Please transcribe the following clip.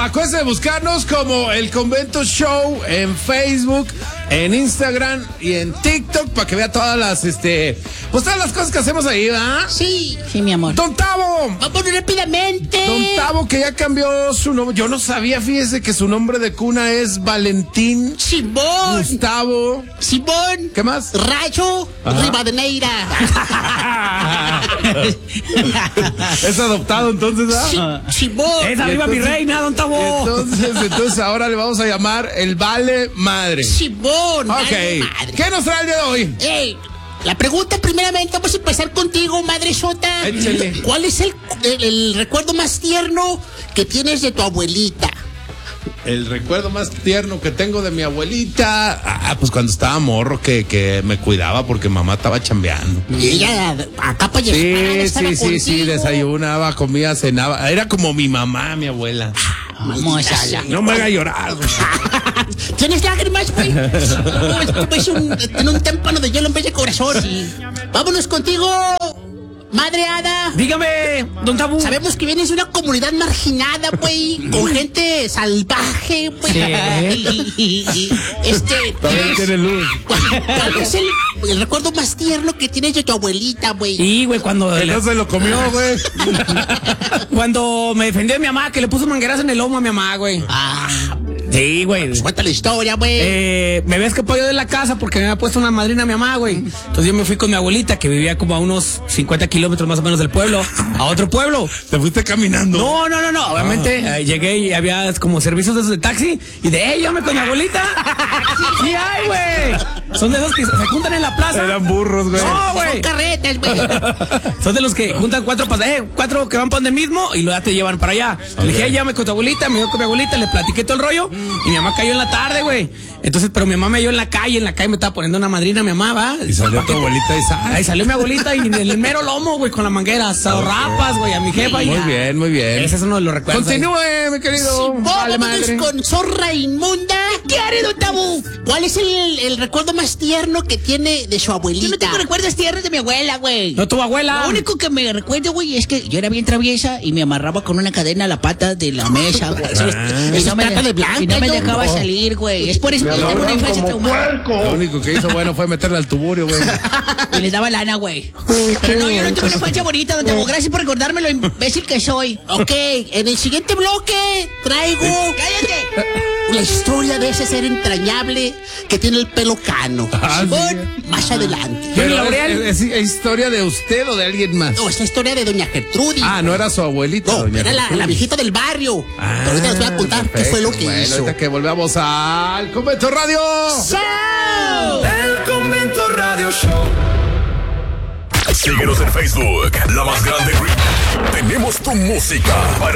acuérdense de buscarnos como El Convento Show en Facebook, en Instagram y en TikTok para que vea todas las, pues todas las cosas que hacemos ahí, ¿verdad? Sí, mi amor. Don Tavo. Vamos rápidamente. Don Tavo, que ya cambió su nombre. Yo no sabía, fíjese que su nombre de cuna es Valentín Simón. Gustavo. Simón. ¿Qué más? Rayo Rivadeneira. Es adoptado entonces, ¿verdad? Simón. ¡Esa viva mi reina, Don Tavo! Entonces ahora le vamos a llamar el Vale Madre. Simón. Ok. ¿Qué nos trae el día de hoy? La pregunta primeramente, vamos a empezar contigo, Madre Sota. Échale. ¿Cuál es el recuerdo más tierno que tienes de tu abuelita? El recuerdo más tierno que tengo de mi abuelita, pues cuando estaba morro que me cuidaba porque mamá estaba chambeando. Y ella a capa y espada estaba Sí, desayunaba, comía, cenaba. Era como mi mamá, mi abuela. Vamos a No me haga llorar. ¿Tienes lágrimas, güey? Tiene un témpano de hielo en vez de corazón. Sí. Vámonos contigo, Madre Hada. Dígame, Don Tavo. Sabemos que vienes de una comunidad marginada, güey, con gente salvaje, güey. Sí. Todavía tiene luz. ¿Cuál es el recuerdo más tierno que tienes de tu abuelita, güey? Y, güey, cuando... Que no se lo comió, güey. Cuando me defendió de mi mamá, que le puso mangueras en el lomo a mi mamá, güey. Sí, güey. Pues cuenta la historia, güey. Me ves que pollo de la casa porque me había puesto una madrina a mi mamá, güey. Entonces yo me fui con mi abuelita, que vivía como a unos 50 kilómetros más o menos del pueblo, a otro pueblo. ¿Te fuiste caminando? No. Obviamente llegué y había como servicios de esos de taxi y de llévame con mi abuelita. Sí hay, güey. Son de esos que se juntan en la plaza. Eran burros, güey. No, güey. Son carretas, güey. Son de los que juntan cuatro que van para donde mismo y luego ya te llevan para allá. Le dije, llévame con tu abuelita, me dio con mi abuelita, le platiqué todo el rollo y mi mamá cayó en la tarde, güey. Entonces, pero mi mamá me dio en la calle me estaba poniendo una madrina, mi mamá, ¿va? Y salió tu abuelita Ahí salió mi abuelita y en el mero lomo, güey, con la manguera, asado rapas, güey, a mi jefa. Muy bien. Ese es uno de los recuerdos. Continúe, mi querido. Vámonos con Zorra Inmunda. ¿Qué haré, Don Tavo? ¿Cuál es el recuerdo más tierno que tiene de su abuelita? Yo no tengo recuerdos tiernos de mi abuela, güey. No, tu abuela. Lo único que me recuerdo, güey, es que yo era bien traviesa y me amarraba con una cadena a la pata de la mesa, güey. Y no me dejaba salir, güey. Es por eso que yo tengo una infancia traumada. Lo único que hizo bueno fue meterle al tuburio, güey. Y les daba lana, güey. Pero no, yo no tengo una infancia bonita, Don Tavo. Gracias por recordarme lo imbécil que soy. Ok, en el siguiente bloque traigo... ¡Cállate! La historia de ese ser entrañable que tiene el pelo cano. Más adelante. Pero ¿es historia de usted o de alguien más? No, es la historia de doña Gertrudis. No era su abuelita. No, doña era la viejita del barrio. Pero ahorita les voy a contar qué fue lo que hizo. Ahorita que volvamos al Convento Radio. ¡Chao! El Convento Radio Show. Síguenos en Facebook, La Más Grande. Tenemos tu música para